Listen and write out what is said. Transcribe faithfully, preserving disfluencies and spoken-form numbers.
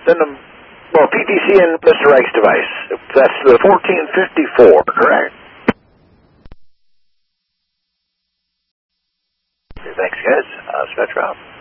send them, well, P T C and Mister Reich's device. That's the fourteen fifty-four, correct? Okay, thanks, guys. Uh, Spectrum.